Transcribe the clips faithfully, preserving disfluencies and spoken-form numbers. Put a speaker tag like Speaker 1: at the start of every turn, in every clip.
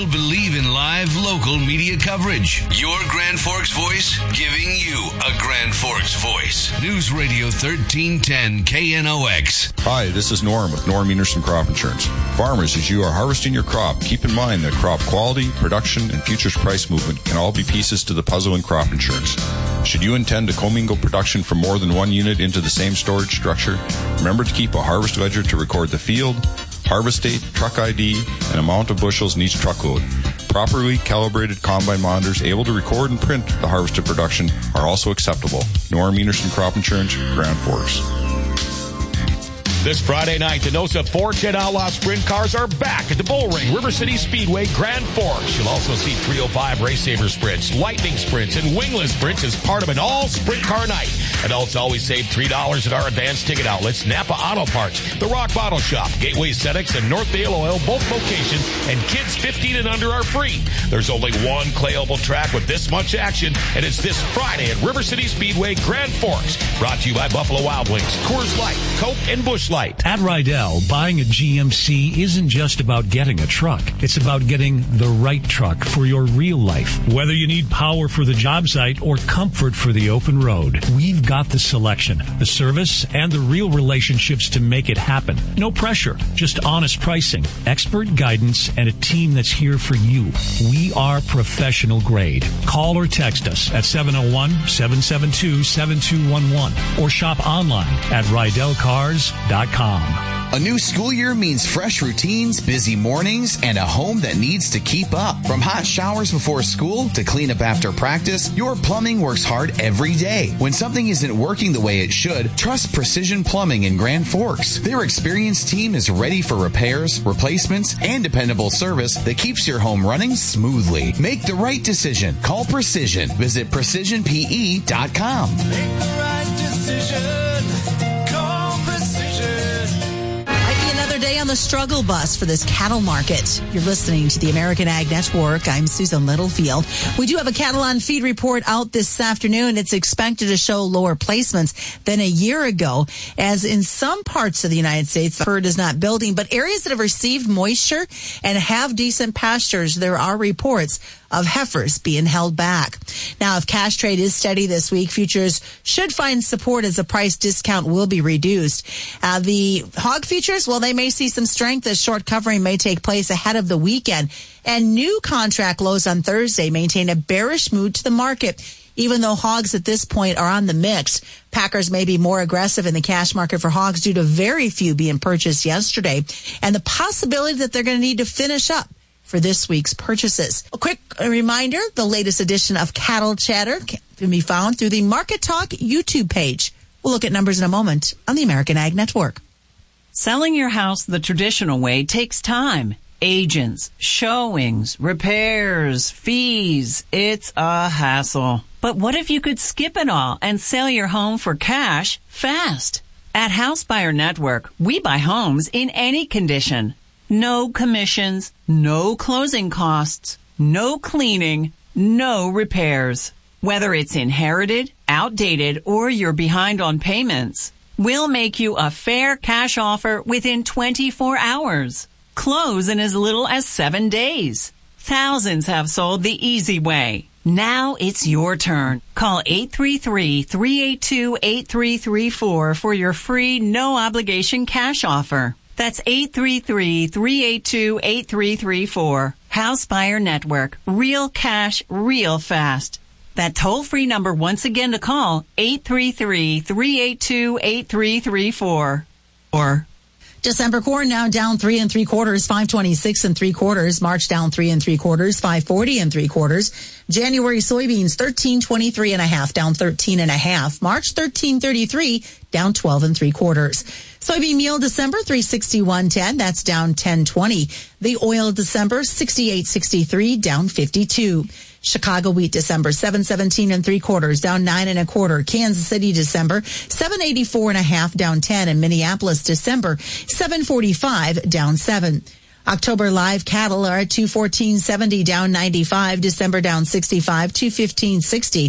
Speaker 1: Believe in live local media coverage. Your Grand Forks voice giving you a Grand Forks voice. News Radio thirteen ten K N O X.
Speaker 2: Hi, this is Norm with Norm Enerson Crop Insurance. Farmers, as you are harvesting your crop, keep in mind that crop quality, production, and futures price movement can all be pieces to the puzzle in crop insurance. Should you intend to commingle production from more than one unit into the same storage structure, remember to keep a harvest ledger to record the field, harvest date, truck I D, and amount of bushels in each truckload. Properly calibrated combine monitors able to record and print the harvested production are also acceptable. Norm Enerson Crop Insurance, Grand Forks.
Speaker 3: This Friday night, the NOSA four ten Outlaw Sprint cars are back at the Bullring River City Speedway, Grand Forks. You'll also see three oh five Race Saver Sprints, Lightning Sprints, and Wingless Sprints as part of an all-sprint car night. Adults always save three dollars at our advanced ticket outlets, Napa Auto Parts, The Rock Bottle Shop, Gateway Aesthetics, and Northdale Oil, both locations, and kids fifteen and under are free. There's only one clay oval track with this much action, and it's this Friday at River City Speedway, Grand Forks. Brought to you by Buffalo Wild Wings, Coors Light, Coke, and Busch Light.
Speaker 4: At Rydell, buying a G M C isn't just about getting a truck. It's about getting the right truck for your real life. Whether you need power for the job site or comfort for the open road, we've got the selection, the service, and the real relationships to make it happen. No pressure, just honest pricing, expert guidance, and a team that's here for you. We are professional grade. Call or text us at seven oh one, seven seven two, seven two one one or shop online at rydell cars dot com.
Speaker 5: A new school year means fresh routines, busy mornings, and a home that needs to keep up. From hot showers before school to cleanup after practice, your plumbing works hard every day. When something isn't working the way it should, trust Precision Plumbing in Grand Forks. Their experienced team is ready for repairs, replacements, and dependable service that keeps your home running smoothly. Make the right decision. Call Precision. Visit precision p e dot com.
Speaker 6: Make the right decision.
Speaker 7: Day on the struggle bus for this cattle market. You're listening to the American Ag Network. I'm Susan Littlefield. We do have a cattle on feed report out this afternoon. It's expected to show lower placements than a year ago, as in some parts of the United States, the herd is not building, but areas that have received moisture and have decent pastures, there are reports of heifers being held back. Now, if cash trade is steady this week, futures should find support as the price discount will be reduced. Uh, the hog futures, well, they may see some strength as short covering may take place ahead of the weekend. And new contract lows on Thursday maintain a bearish mood to the market. Even though hogs at this point are on the mix, packers may be more aggressive in the cash market for hogs due to very few being purchased yesterday and the possibility that they're going to need to finish up for this week's purchases. A quick reminder, the latest edition of Cattle Chatter can be found through the Market Talk YouTube page. We'll look at numbers in a moment on the American Ag Network.
Speaker 8: Selling your house the traditional way takes time. Agents, showings, repairs, fees. It's a hassle. But what if you could skip it all and sell your home for cash fast? At House Buyer Network, we buy homes in any condition. No commissions, no closing costs, no cleaning, no repairs. Whether it's inherited, outdated, or you're behind on payments, we'll make you a fair cash offer within twenty-four hours. Close in as little as seven days. Thousands have sold the easy way. Now it's your turn. Call eight three three, three eight two, eight three three four for your free, no-obligation cash offer. That's eight three three, three eight two, eight three three four. House Buyer Network. Real cash, real fast. That toll-free number once again to call, eight three three, three eight two, eight three three four. Or
Speaker 7: December corn now down three and three quarters, five twenty-six and three quarters. March down three and three quarters, five forty and three quarters. January soybeans thirteen twenty-three and a half, down thirteen and a half. March thirteen thirty-three, down twelve and three quarters. Soybean meal December three sixty-one ten, that's down ten twenty. The oil December sixty-eight sixty-three, down fifty-two. Chicago wheat December seven seventeen and three quarters, down nine and a quarter. Kansas City December seven eighty-four and a half, down ten, and Minneapolis December seven forty-five, down seven. October live cattle are at two fourteen seventy, down ninety-five. December down sixty-five, two fifteen sixty.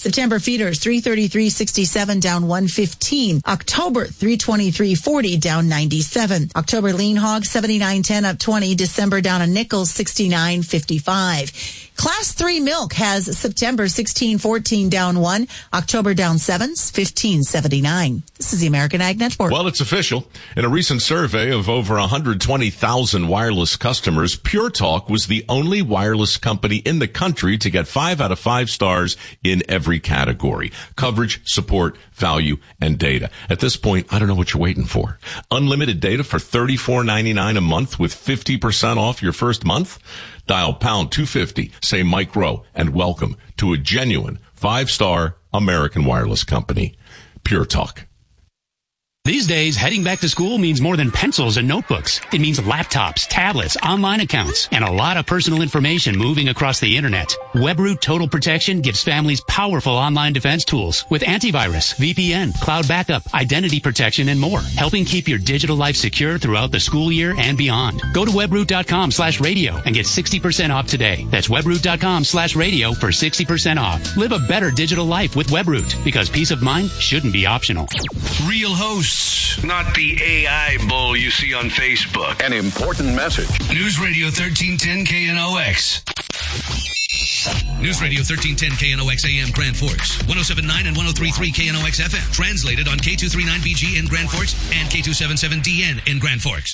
Speaker 7: September feeders, three thirty-three sixty-seven down one fifteen. October, three twenty-three forty down ninety-seven. October lean hog, seventy-nine ten up twenty. December down a nickel, sixty-nine fifty-five. Class three milk has September sixteen fourteen down one. October down seven, fifteen seventy-nine. This is the American Ag Network.
Speaker 3: Well, it's official. In a recent survey of over one hundred twenty thousand wireless customers, Pure Talk was the only wireless company in the country to get five out of five stars in every category: coverage, support, value, and data. At this point, I don't know what you're waiting for. Unlimited data for thirty-four ninety-nine a month with fifty percent off your first month? Dial pound two fifty, say Mike Rowe, and welcome to a genuine five-star American wireless company. Pure Talk.
Speaker 9: These days, heading back to school means more than pencils and notebooks. It means laptops, tablets, online accounts, and a lot of personal information moving across the internet. WebRoot Total Protection gives families powerful online defense tools with antivirus, V P N, cloud backup, identity protection, and more, helping keep your digital life secure throughout the school year and beyond. Go to webroot.com slash radio and get sixty percent off today. That's webroot.com slash radio for sixty percent off. Live a better digital life with WebRoot, because peace of mind shouldn't be optional.
Speaker 1: Real hosts, not the A I bull you see on Facebook.
Speaker 10: An important message.
Speaker 1: News Radio thirteen ten K N O X. News Radio thirteen ten K N O X A M Grand Forks, one oh seven point nine and one oh three point three K N O X F M. Translated on K two thirty-nine B G in Grand Forks and K two seventy-seven D N in Grand Forks.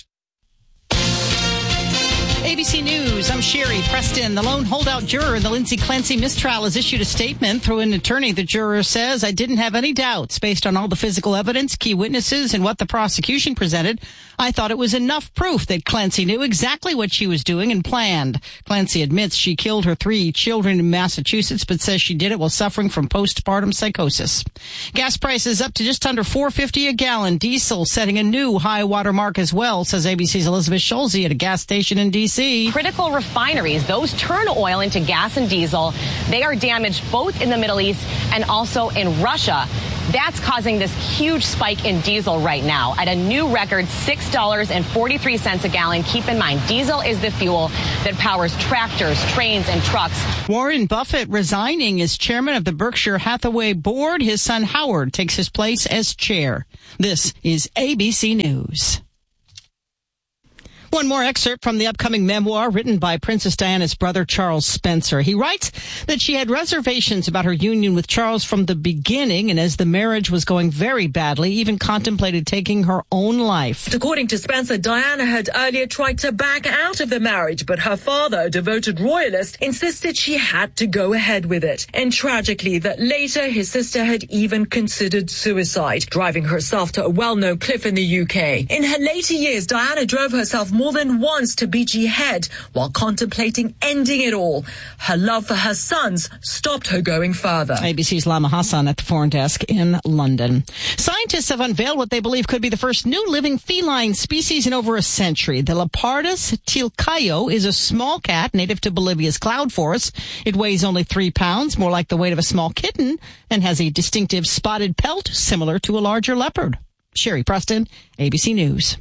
Speaker 11: A B C News, I'm Sherry Preston. The lone holdout juror in the Lindsay Clancy mistrial has issued a statement through an attorney. The juror says, "I didn't have any doubts based on all the physical evidence, key witnesses, and what the prosecution presented. I thought it was enough proof that Clancy knew exactly what she was doing and planned." Clancy admits she killed her three children in Massachusetts, but says she did it while suffering from postpartum psychosis. Gas prices up to just under four fifty a gallon. Diesel setting a new high water mark as well, says A B C's Elizabeth Schulze at a gas station in D C.
Speaker 12: Critical refineries, those turn oil into gas and diesel. They are damaged both in the Middle East and also in Russia. That's causing this huge spike in diesel right now at a new record six dollars and forty-three cents a gallon. Keep in mind, diesel is the fuel that powers tractors, trains, and trucks.
Speaker 11: Warren Buffett resigning as chairman of the Berkshire Hathaway board. His son Howard takes his place as chair. This is A B C News. One more excerpt from the upcoming memoir written by Princess Diana's brother, Charles Spencer. He writes that she had reservations about her union with Charles from the beginning, and as the marriage was going very badly, even contemplated taking her own life.
Speaker 13: According to Spencer, Diana had earlier tried to back out of the marriage, but her father, a devoted royalist, insisted she had to go ahead with it. And tragically, that later his sister had even considered suicide, driving herself to a well-known cliff in the U K. In her later years, Diana drove herself more than once to Beachy Head while contemplating ending it all. Her love for her sons stopped her going further.
Speaker 11: A B C's Lama Hassan at the Foreign Desk in London. Scientists have unveiled what they believe could be the first new living feline species in over a century. The Leopardus tilcaio is a small cat native to Bolivia's cloud forests. It weighs only three pounds, more like the weight of a small kitten, and has a distinctive spotted pelt similar to a larger leopard. Sherry Preston, A B C News.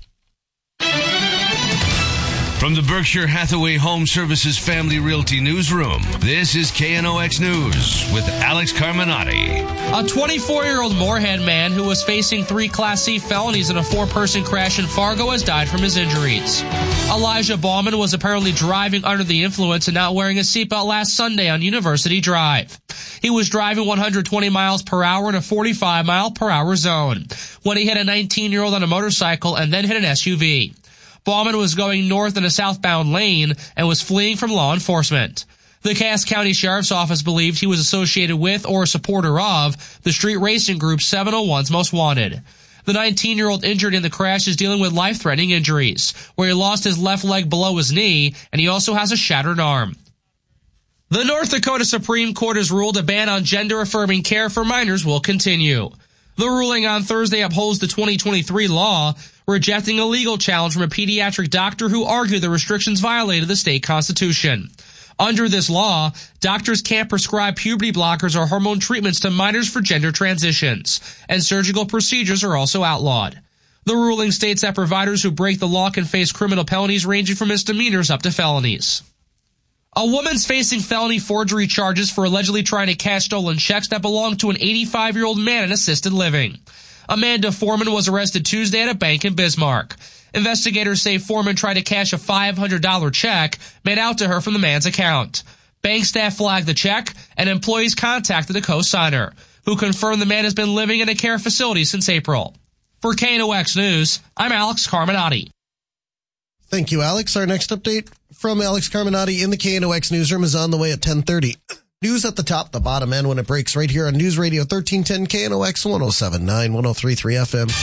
Speaker 1: From the Berkshire Hathaway Home Services Family Realty Newsroom, this is K N O X News with Alex Carminati.
Speaker 14: A twenty-four-year-old Moorhead man who was facing three Class C felonies in a four-person crash in Fargo has died from his injuries. Elijah Ballman was apparently driving under the influence and not wearing a seatbelt last Sunday on University Drive. He was driving one hundred twenty miles per hour in a forty-five mile per hour zone when he hit a nineteen-year-old on a motorcycle and then hit an S U V. Ballman was going north in a southbound lane and was fleeing from law enforcement. The Cass County Sheriff's Office believed he was associated with or a supporter of the street racing group seven oh one's Most Wanted. The nineteen-year-old injured in the crash is dealing with life-threatening injuries, where he lost his left leg below his knee, and he also has a shattered arm. The North Dakota Supreme Court has ruled a ban on gender-affirming care for minors will continue. The ruling on Thursday upholds the twenty twenty-three law, rejecting a legal challenge from a pediatric doctor who argued the restrictions violated the state constitution. Under this law, doctors can't prescribe puberty blockers or hormone treatments to minors for gender transitions, and surgical procedures are also outlawed. The ruling states that providers who break the law can face criminal penalties ranging from misdemeanors up to felonies. A woman's facing felony forgery charges for allegedly trying to cash stolen checks that belonged to an eighty-five-year-old man in assisted living. Amanda Foreman was arrested Tuesday at a bank in Bismarck. Investigators say Foreman tried to cash a five hundred dollars check made out to her from the man's account. Bank staff flagged the check, and employees contacted the co-signer, who confirmed the man has been living in a care facility since April. For K N O X News, I'm Alex Carminati.
Speaker 10: Thank you, Alex. Our next update from Alex Carminati in the K N O X newsroom is on the way at ten thirty. News at the top, the bottom end when it breaks right here on News Radio thirteen ten K N O X one oh seven point nine, one oh three point three F M.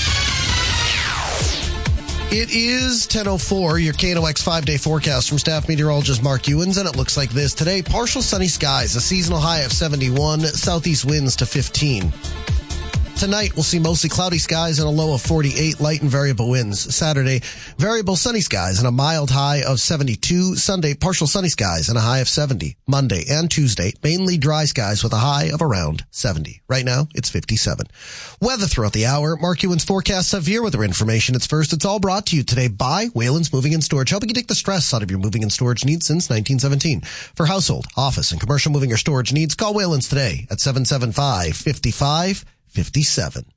Speaker 10: It is ten oh four, your K N O X five-day forecast from staff meteorologist Mark Ewens, and it looks like this. Today, partial sunny skies, a seasonal high of seventy-one, southeast winds to fifteen. Tonight, we'll see mostly cloudy skies and a low of forty-eight, light and variable winds. Saturday, variable sunny skies and a mild high of seventy-two. Sunday, partial sunny skies and a high of seventy. Monday and Tuesday, mainly dry skies with a high of around seventy. Right now, it's fifty-seven. Weather throughout the hour. Mark Ewens forecasts severe weather information. It's first. It's all brought to you today by Whalen's Moving and Storage, helping you take the stress out of your moving and storage needs since nineteen seventeen. For household, office, and commercial moving or storage needs, call Whalen's today at seven seven five, five five five seven.